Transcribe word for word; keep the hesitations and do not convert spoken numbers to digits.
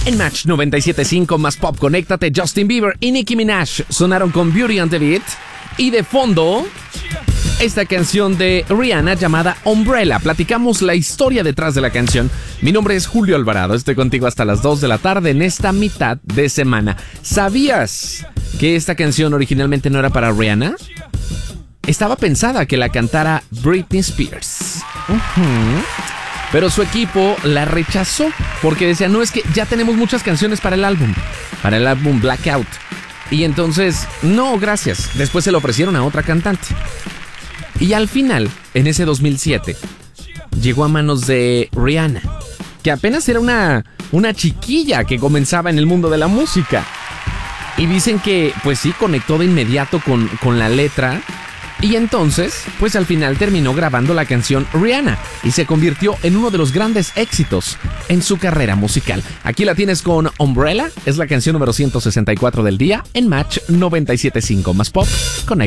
En Match noventa y siete punto cinco más pop, conéctate. Justin Bieber y Nicki Minaj sonaron con Beauty and the Beat. Y de fondo, esta canción de Rihanna llamada Umbrella. Platicamos la historia detrás de la canción. Mi nombre es Julio Alvarado. Estoy contigo hasta las dos de la tarde en esta mitad de semana. ¿Sabías que esta canción originalmente no era para Rihanna? Estaba pensada que la cantara Britney Spears. Uh-huh. Pero su equipo la rechazó porque decía, no, es que ya tenemos muchas canciones para el álbum, para el álbum Blackout. Y entonces, no, gracias. Después se lo ofrecieron a otra cantante. Y al final, en ese dos mil siete, llegó a manos de Rihanna, que apenas era una, una chiquilla que comenzaba en el mundo de la música. Y dicen que, pues sí, conectó de inmediato con, con la letra. Y entonces, pues al final terminó grabando la canción Rihanna y se convirtió en uno de los grandes éxitos en su carrera musical. Aquí la tienes con Umbrella, es la canción número ciento sesenta y cuatro del día en Match noventa y siete punto cinco más pop. Conecta.